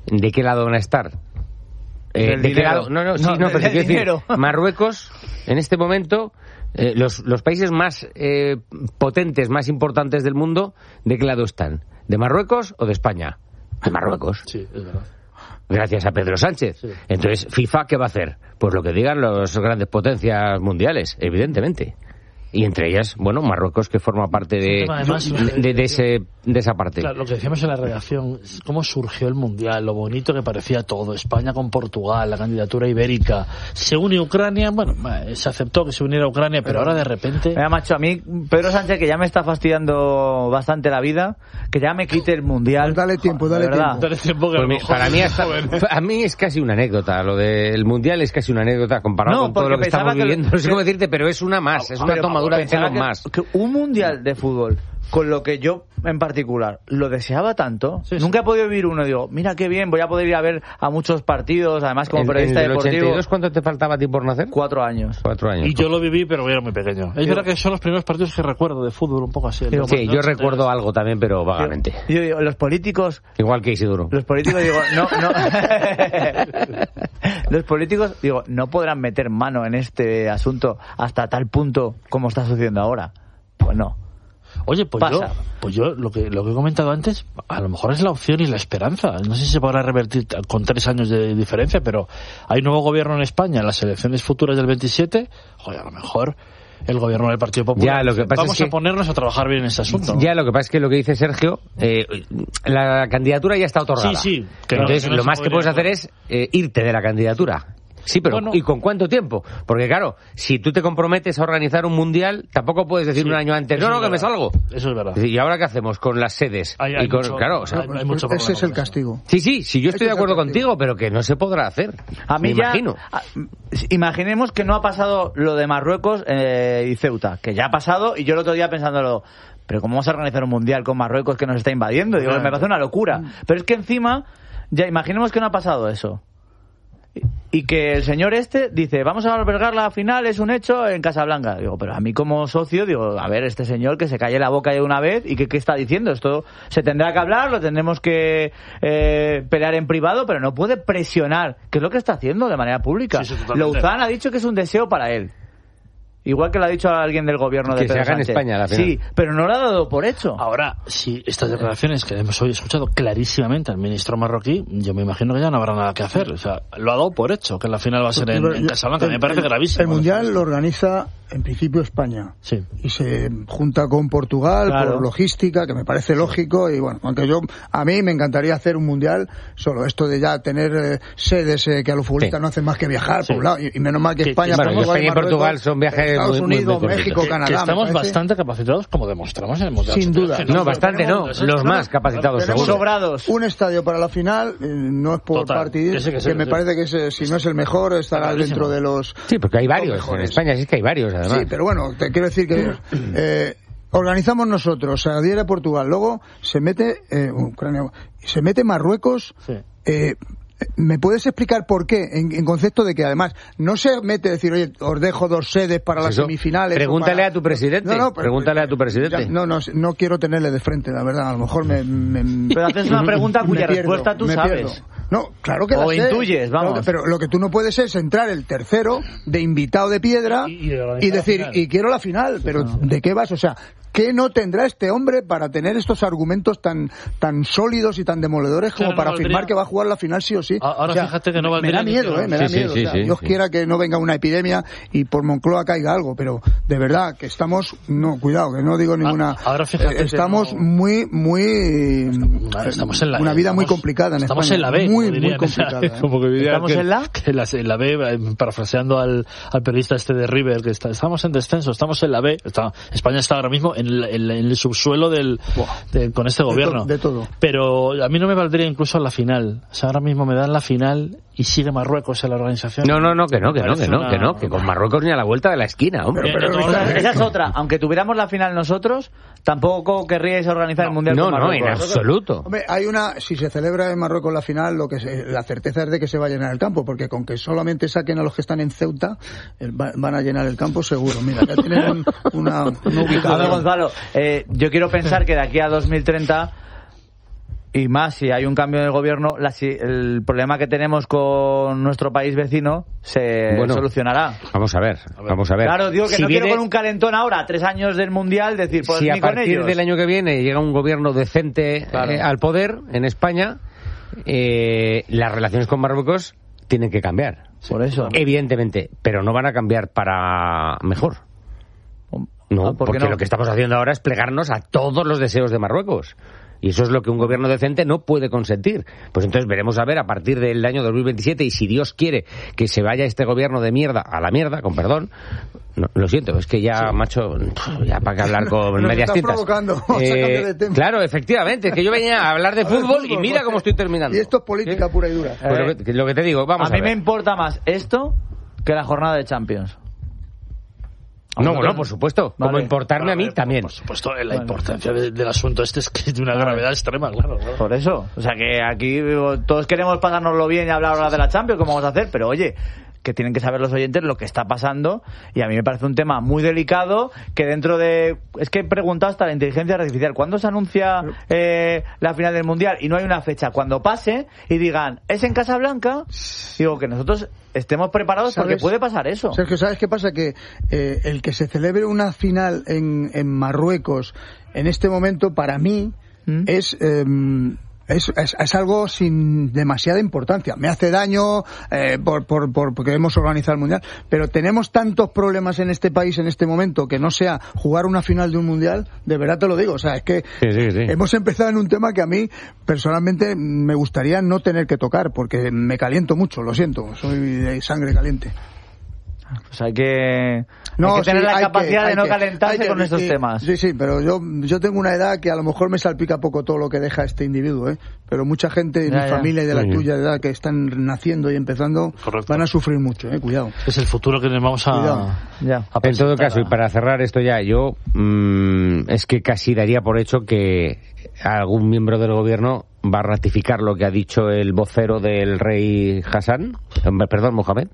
¿de qué lado van a estar? ¿De qué lado? Pero quiero decir, Marruecos, en este momento, los países más potentes, más importantes del mundo, ¿de qué lado están? ¿De Marruecos o de España? De Marruecos. Sí, es verdad. Gracias a Pedro Sánchez. Sí. Entonces, ¿FIFA qué va a hacer? Pues lo que digan las grandes potencias mundiales, evidentemente. Y entre ellas, bueno, Marruecos, que forma parte de esa parte. Claro, lo que decíamos en la redacción, cómo surgió el Mundial, lo bonito que parecía todo, España con Portugal, la candidatura ibérica, se une Ucrania, bueno, se aceptó que se uniera Ucrania, pero ahora de repente... Mira, macho, a mí, Pedro Sánchez, que ya me está fastidiando bastante la vida, que ya me quite el Mundial. Pues dale tiempo. Pues a mí es casi una anécdota, lo del Mundial es casi una anécdota comparado con todo lo que estamos viviendo. No sé cómo decirte, pero es una más, es una tomadura de pelo más. Que un Mundial de fútbol, con lo que yo en particular lo deseaba tanto, nunca he podido vivir uno. Digo, mira qué bien, voy a poder ir a ver a muchos partidos, además como periodista deportivo. ¿En el 82 cuánto te faltaba a ti por nacer? 4 años. Y yo lo viví, pero era muy pequeño. Es verdad que son los primeros partidos que recuerdo de fútbol, un poco así. Sí, yo recuerdo algo también, pero vagamente. Yo digo, los políticos... Igual que Isidoro. Los políticos, digo, no. Los políticos, digo, no podrán meter mano en este asunto hasta tal punto como está sucediendo ahora. Pues no. Oye, pues yo lo que he comentado antes, a lo mejor es la opción y la esperanza. No sé si se podrá revertir con 3 años de diferencia, pero hay nuevo gobierno en España en las elecciones futuras del 27. Joder, a lo mejor el gobierno del Partido Popular. Vamos a ponernos a trabajar bien en ese asunto, ¿no? Ya, lo que pasa es que lo que dice Sergio, la candidatura ya está otorgada. Sí. Entonces, lo más que puedes hacer es irte de la candidatura. Sí, pero ¿y con cuánto tiempo? Porque claro, si tú te comprometes a organizar un mundial, tampoco puedes decir un año antes, no, que me salgo. Eso es verdad. ¿Y ahora qué hacemos con las sedes? Hay mucho ese es el castigo. Sí, yo estoy de acuerdo contigo, pero que no se podrá hacer. A mí imagino. Imaginemos que no ha pasado lo de Marruecos y Ceuta, que ya ha pasado, y yo el otro día pensándolo, pero ¿cómo vamos a organizar un mundial con Marruecos que nos está invadiendo? Digo, me parece una locura. Pero es que encima, ya imaginemos que no ha pasado eso. Y que el señor dice, vamos a albergar la final, es un hecho, en Casablanca. Digo, pero a mí como socio, digo, a ver, este señor que se calle la boca de una vez, ¿y qué está diciendo? Esto se tendrá que hablar, lo tendremos que pelear en privado, pero no puede presionar, que es lo que está haciendo de manera pública. Louzán ha dicho que es un deseo para él. Igual que lo ha dicho alguien del gobierno de Pedro Sánchez. Que se haga en España la final. Sí, pero no lo ha dado por hecho. Ahora, si estas declaraciones que hemos hoy escuchado clarísimamente al ministro marroquí, yo me imagino que ya no habrá nada que hacer. O sea, lo ha dado por hecho, que la final va a ser en Casablanca. Me parece gravísimo. El Mundial lo organiza, en principio, España. Sí. Y se junta con Portugal por logística, que me parece lógico. Y bueno, aunque a mí me encantaría hacer un Mundial solo. Esto de ya tener sedes que a los futbolistas no hacen más que viajar, por un lado. Y menos mal que España... España y Portugal son viajes Estados Unidos, México, Canadá. Que estamos bastante capacitados, como demostramos en el Mundial. Sin duda. No, bastante no. Los más capacitados, seguro. Sobrados. Un estadio para la final, no es por partidismo, que me parece que si no es el mejor, estará dentro de los... Sí, porque hay varios. En España sí es que hay varios, además. Sí, pero bueno, te quiero decir que... organizamos nosotros, se adhiere a Portugal, luego se mete Ucrania, se mete Marruecos. ¿Me puedes explicar por qué? En concepto de que además no se mete decir, oye, os dejo 2 sedes para las semifinales. Pregúntale a tu presidente. Pregúntale a tu presidente. No quiero tenerle de frente, la verdad. A lo mejor Pero haces una pregunta cuya respuesta tú sabes. No, claro que la sé. O intuyes, vamos. Pero lo que tú no puedes es entrar el tercero de invitado de piedra y decir, y quiero la final. Pero ¿de qué vas? O sea, ¿qué no tendrá este hombre para tener estos argumentos tan sólidos y tan demoledores como para afirmar que va a jugar la final sí o sí? Ahora fíjate que no valdría. Me da miedo, me da miedo. Dios quiera que no venga una epidemia y por Moncloa caiga algo, pero de verdad que estamos... No, cuidado, que no digo ninguna... Ahora fíjate estamos muy... Estamos en una vida muy complicada en estamos España. En la B. Muy complicada. Como que ¿Estamos en la? En la B, parafraseando al periodista de River, que estamos en descenso, estamos en la B. España está ahora mismo en el subsuelo con este gobierno. De todo. Pero a mí no me valdría incluso la final. O sea, ahora mismo me dan la final y sigue Marruecos en la organización. Que con Marruecos ni a la vuelta de la esquina, hombre. Esa es otra. Aunque tuviéramos la final nosotros, tampoco querríais organizar el Mundial con Marruecos. No, en absoluto. Hombre, si se celebra en Marruecos la final, la certeza es de que se va a llenar el campo, porque con que solamente saquen a los que están en Ceuta, van a llenar el campo seguro. Mira, ya tienen una ubicación. A ver, Gonzalo, yo quiero pensar que de aquí a 2030 Y más si hay un cambio en el gobierno, el problema que tenemos con nuestro país vecino se solucionará. Vamos a ver. Claro, digo que si no quiero con un calentón ahora, 3 años del Mundial, decir, pues si ni con ellos. Si a partir del año que viene llega un gobierno decente al poder en España, las relaciones con Marruecos tienen que cambiar. Por eso. Evidentemente, pero no van a cambiar para mejor. No, porque lo que estamos haciendo ahora es plegarnos a todos los deseos de Marruecos. Y eso es lo que un gobierno decente no puede consentir. Pues entonces veremos a ver a partir del año 2027, y si Dios quiere que se vaya este gobierno de mierda a la mierda, con perdón, no, lo siento, es que ya, macho, ya para que hablar con medias tintas. Claro, efectivamente, es que yo venía a hablar de fútbol y mira cómo estoy terminando. Y esto es política pura y dura. Pues lo que te digo, vamos a ver. A mí me importa más esto que la jornada de Champions. No, bueno, por supuesto. Como importarme a mí también. Por supuesto, la importancia del asunto es que es de una gravedad extrema, claro. Por eso. O sea, que aquí todos queremos pasárnoslo bien y hablar ahora de la Champions, como vamos a hacer, pero oye, que tienen que saber los oyentes lo que está pasando, y a mí me parece un tema muy delicado, que dentro de... Es que he preguntado hasta la inteligencia artificial, ¿cuándo se anuncia la final del Mundial? Y no hay una fecha. Cuando pase y digan, ¿es en Casablanca? Digo, que nosotros estemos preparados porque puede pasar eso. Sergio, ¿sabes qué pasa? Que el que se celebre una final en Marruecos en este momento, para mí, es algo sin demasiada importancia. Me hace daño porque hemos organizado el Mundial, pero tenemos tantos problemas en este país en este momento que no sea jugar una final de un Mundial, de verdad te lo digo. O sea, es que hemos empezado en un tema que a mí personalmente me gustaría no tener que tocar, porque me caliento mucho, lo siento, soy de sangre caliente. Pues hay que tener la capacidad de no calentarse con estos temas. Sí, pero yo tengo una edad que a lo mejor me salpica poco todo lo que deja este individuo, pero mucha gente de mi familia y de la tuya de edad que están naciendo y empezando van a sufrir mucho, cuidado. Es el futuro que nos vamos a en todo caso, y para cerrar esto ya, yo es que casi daría por hecho que algún miembro del gobierno va a ratificar lo que ha dicho el vocero del rey Mohamed,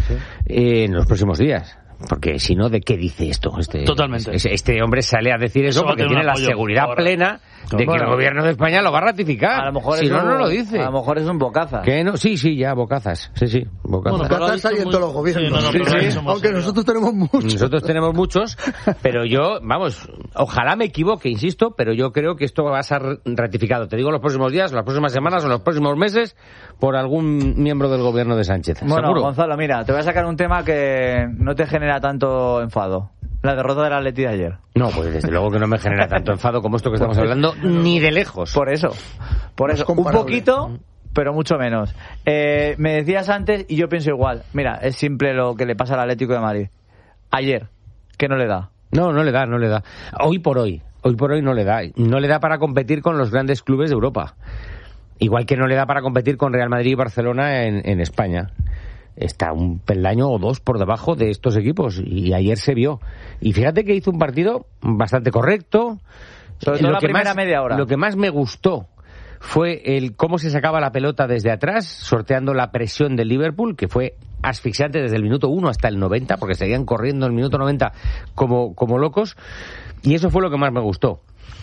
en los próximos días. Porque si no, ¿de qué dice esto? Totalmente. Este hombre sale a decir eso porque tiene la seguridad plena de que el gobierno de España lo va a ratificar. A lo mejor si no lo dice. A lo mejor es un bocazas. ¿Qué no? Sí, ya, bocazas. Sí, bocazas. Bocazas hay en todos los gobiernos. Aunque nosotros tenemos muchos. Nosotros tenemos muchos, pero yo, ojalá me equivoque, insisto, pero yo creo que esto va a ser ratificado. Te digo, los próximos días, las próximas semanas o los próximos meses, por algún miembro del gobierno de Sánchez. Bueno, ¿seguro? Gonzalo, mira, te voy a sacar un tema que no te genera tanto enfado. La derrota del Atleti de ayer. No, pues desde luego que no me genera tanto enfado como esto que estamos hablando, ni de lejos. Por eso. Un poquito, pero mucho menos. Me decías antes, y yo pienso igual. Mira, es simple lo que le pasa al Atlético de Madrid. Ayer, ¿qué no le da? No le da. Hoy por hoy no le da. No le da para competir con los grandes clubes de Europa. Igual que no le da para competir con Real Madrid y Barcelona en España. Está un peldaño o dos por debajo de estos equipos, y ayer se vio. Y fíjate que hizo un partido bastante correcto. Sobre todo la primera media hora. Lo que más me gustó fue cómo se sacaba la pelota desde atrás, sorteando la presión del Liverpool, que fue asfixiante desde el minuto 1 hasta el 90, porque seguían corriendo en el minuto 90 como locos, y eso fue lo que más me gustó.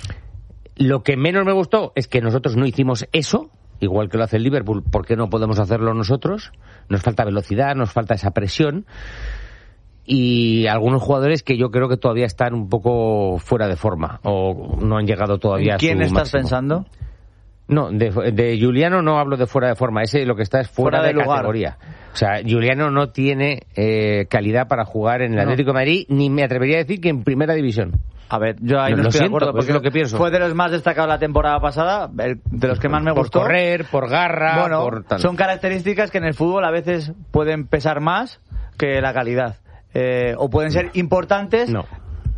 Lo que menos me gustó es que nosotros no hicimos eso, igual que lo hace el Liverpool. ¿Por qué no podemos hacerlo nosotros? Nos falta velocidad, nos falta esa presión, y algunos jugadores que yo creo que todavía están un poco fuera de forma o no han llegado todavía a su máximo. ¿Quién estás pensando? No, de Giuliano no hablo de fuera de forma, ese lo que está es fuera de categoría. O sea, Giuliano no tiene calidad para jugar en el Atlético de Madrid, ni me atrevería a decir que en primera división. A ver, yo ahí no estoy de acuerdo, porque es lo que pienso. Fue de los más destacados la temporada pasada, de los que más me gustó. Por correr, por garra, por tal. Son características que en el fútbol a veces pueden pesar más que la calidad. O pueden ser importantes. No.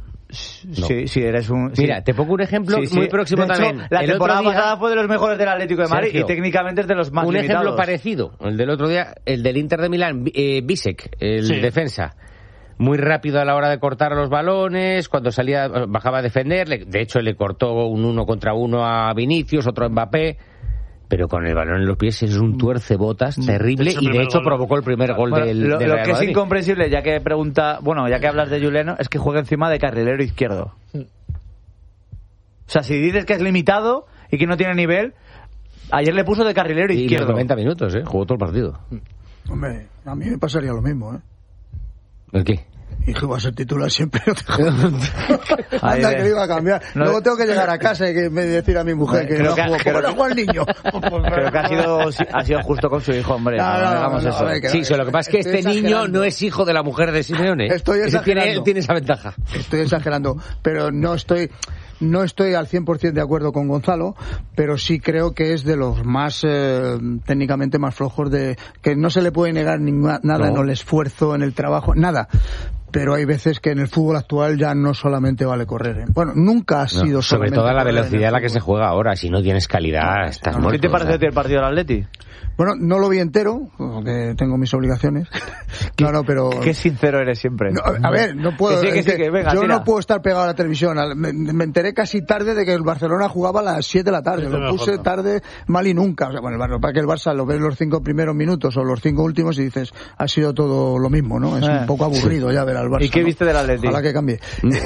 Si eres un... Mira, te pongo un ejemplo muy próximo también. Hecho, la temporada pasada fue de los mejores del Atlético de Madrid, Sergio, y técnicamente es de los más limitados. Un ejemplo parecido, el del otro día, el del Inter de Milán, Bisek, el defensa. Muy rápido a la hora de cortar los balones, cuando salía, bajaba a defender, de hecho le cortó un 1 contra 1 a Vinicius, otro a Mbappé, pero con el balón en los pies es un tuercebotas terrible, y de hecho provocó el primer gol del Real Madrid. Lo que es incomprensible, ya que hablas de Giuliano, es que juega encima de carrilero izquierdo. O sea, si dices que es limitado y que no tiene nivel, Ayer le puso de carrilero izquierdo. Y 90 minutos, jugó todo el partido. Hombre, a mí me pasaría lo mismo, ¿El qué? Y que va a ser titular siempre. Anda, que lo iba a cambiar. Luego tengo que llegar a casa y decir a mi mujer que no juega el niño. Creo que ha sido justo con su hijo, hombre. Sí, lo que pasa es que este niño no es hijo de la mujer de Simeone. Estoy exagerando. Tiene esa ventaja. Estoy exagerando, pero no estoy al 100% de acuerdo con Gonzalo, pero sí creo que es de los más técnicamente más flojos, que no se le puede negar nada en el esfuerzo, en el trabajo, nada. Pero hay veces que en el fútbol actual ya no solamente vale correr. Bueno, nunca ha sido sobre todo la velocidad a la que se juega ahora. Si no tienes calidad, estás muerto. ¿Qué te parece el partido del Atleti? Bueno, no lo vi entero, porque tengo mis obligaciones. Pero... Qué sincero eres siempre. No, a ver, no puedo... Yo no puedo estar pegado a la televisión. Me enteré casi tarde de que el Barcelona jugaba a las 7 de la tarde. Lo puse tarde, mal y nunca. O sea, bueno, para que el Barça lo ves los 5 primeros minutos o los 5 últimos y dices, ha sido todo lo mismo, ¿no? Es un poco aburrido ya ver al Barça. ¿Y qué viste del Atlético? Ojalá que cambie.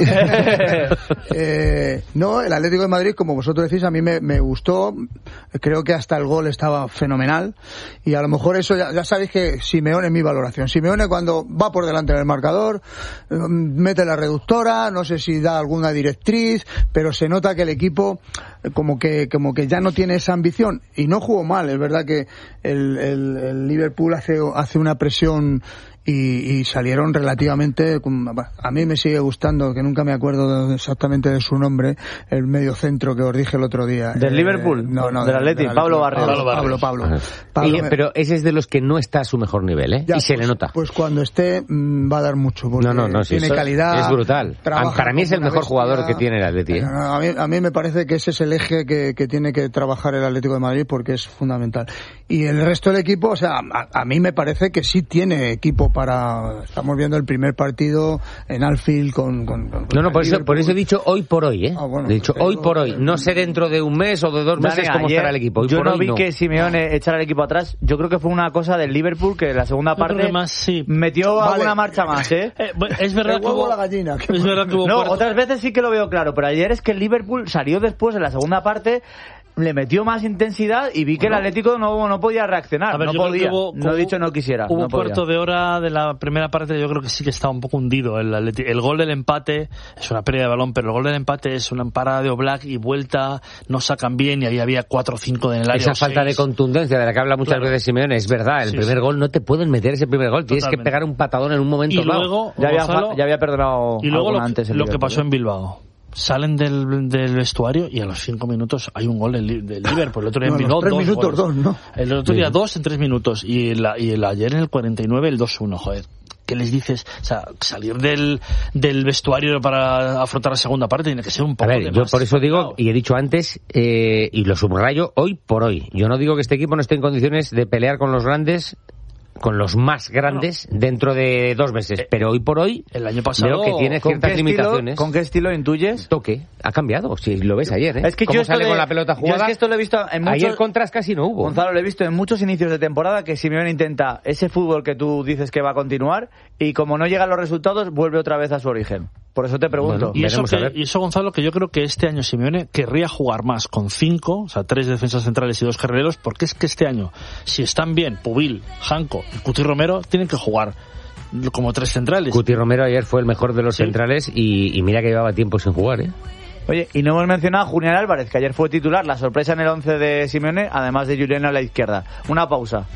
No, el Atlético de Madrid, como vosotros decís, a mí me gustó. Creo que hasta el gol estaba fenomenal. Y a lo mejor eso, ya sabéis que Simeone es mi valoración. Simeone cuando va por delante en el marcador, mete la reductora, no sé si da alguna directriz, pero se nota que el equipo como que ya no tiene esa ambición. Y no jugó mal, es verdad que el Liverpool hace una presión y salieron relativamente... A mí me sigue gustando, que nunca me acuerdo exactamente de su nombre, el mediocentro que os dije el otro día. ¿Del Liverpool? No, del Atlético. Pablo Barrios. Pablo. Pero ese es de los que no está a su mejor nivel, Ya, y se le nota. Pues cuando esté va a dar mucho, porque tiene calidad. Es brutal. Para mí es el mejor jugador que tiene el Atlético. A mí me parece que ese es el eje que tiene que trabajar el Atlético de Madrid, porque es fundamental. Y el resto del equipo, o sea, a mí me parece que sí tiene equipo estamos viendo el primer partido en Anfield con por eso he dicho hoy por hoy, he dicho hoy por hoy, no sé dentro de un mes o de 2 meses cómo estará el equipo. Hoy yo por no hoy vi que Simeone echara el equipo atrás. Yo creo que fue una cosa del Liverpool que en la segunda parte metió alguna marcha más, es verdad que hubo la gallina. Es verdad que hubo otras veces sí que lo veo claro, pero ayer es que el Liverpool salió después en la segunda parte, le metió más intensidad y vi que el Atlético no podía reaccionar. No podía. No he dicho no quisiera. Hubo un cuarto de hora de la primera parte, yo creo que sí que estaba un poco hundido el Atlético. El gol del empate es una pérdida de balón, pero el gol del empate es una parada de Oblak y vuelta, no sacan bien y ahí había 4 o 5 en el área. Esa falta de contundencia de la que habla muchas veces Simeone, es verdad. El primer gol no te pueden meter ese primer gol. Tienes que pegar un patadón en un momento dado. Luego, ya había perdonado. Y luego lo que pasó en Bilbao. Salen del vestuario y a los 5 minutos hay un gol del Liverpool. El otro día en Bilbao, 3 minutos, 2, ¿no? El otro día 2 en 3 minutos. Y el ayer en el 49 el 2-1, joder. ¿Qué les dices? O sea, salir del vestuario para afrontar la segunda parte tiene que ser un poco... A ver, yo por eso digo, y he dicho antes, y lo subrayo hoy por hoy. Yo no digo que este equipo no esté en condiciones de pelear con los grandes, con los más grandes dentro de 2 meses, pero hoy por hoy el año pasado veo que tiene ciertas limitaciones. ¿Con qué estilo intuyes? Toque, ha cambiado, si lo ves ayer, Es que cómo sale con la pelota jugada. Yo es que esto lo he visto en muchos... Ayer contras casi no hubo. Gonzalo, lo he visto en muchos inicios de temporada que Simeone intenta ese fútbol que tú dices que va a continuar y como no llegan los resultados vuelve otra vez a su origen. Por eso te pregunto. Bueno, y eso, Gonzalo, que yo creo que este año Simeone querría jugar más con 5, o sea, 3 defensas centrales y 2 carrileros, porque es que este año, si están bien Pubil, Janko y Cuti Romero, tienen que jugar como 3 centrales. Cuti Romero ayer fue el mejor de los centrales y mira que llevaba tiempo sin jugar, Oye, y no hemos mencionado a Julián Álvarez, que ayer fue titular, la sorpresa en el 11 de Simeone, además de Julián a la izquierda. Una pausa.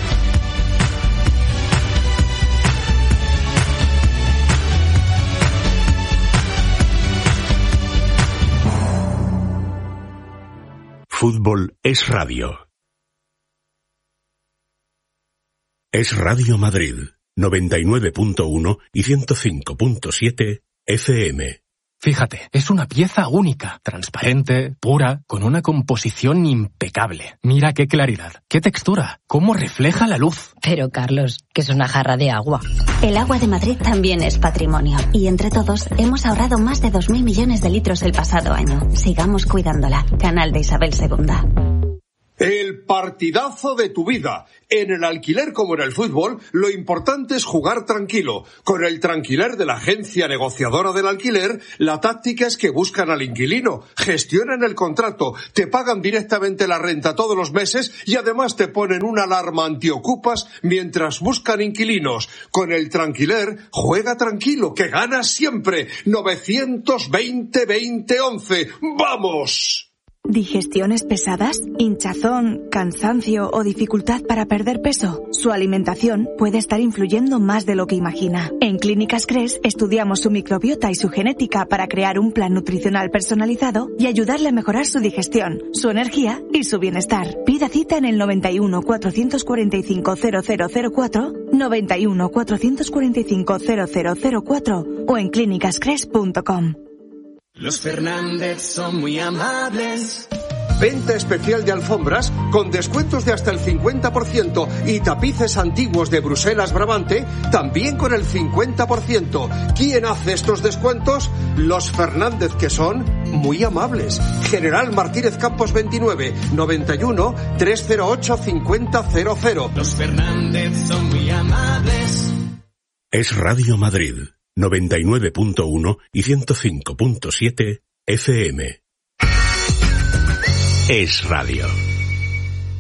Fútbol es radio. Es Radio Madrid, 99.1 y 105.7 FM. Fíjate, es una pieza única, transparente, pura, con una composición impecable. Mira qué claridad, qué textura, cómo refleja la luz. Pero, Carlos, que es una jarra de agua. El agua de Madrid también es patrimonio. Y entre todos hemos ahorrado más de 2.000 millones de litros el pasado año. Sigamos cuidándola. Canal de Isabel II. El partidazo de tu vida. En el alquiler como en el fútbol, lo importante es jugar tranquilo. Con el Tranquiler de la agencia negociadora del alquiler, la táctica es que buscan al inquilino, gestionan el contrato, te pagan directamente la renta todos los meses y además te ponen una alarma antiocupas mientras buscan inquilinos. Con el Tranquiler, juega tranquilo, que ganas siempre. 920-2011. ¡Vamos! ¿Digestiones pesadas? ¿Hinchazón, cansancio o dificultad para perder peso? Su alimentación puede estar influyendo más de lo que imagina. En Clínicas Cres estudiamos su microbiota y su genética para crear un plan nutricional personalizado y ayudarle a mejorar su digestión, su energía y su bienestar. Pida cita en el 91 445 0004, 91 445 0004 o en clínicascres.com. Los Fernández son muy amables. Venta especial de alfombras con descuentos de hasta el 50% y tapices antiguos de Bruselas Brabante también con el 50%. ¿Quién hace estos descuentos? Los Fernández, que son muy amables. General Martínez Campos 29, 91 308 5000. Los Fernández son muy amables. Es Radio Madrid. 99.1 y 105.7 FM. Es Radio.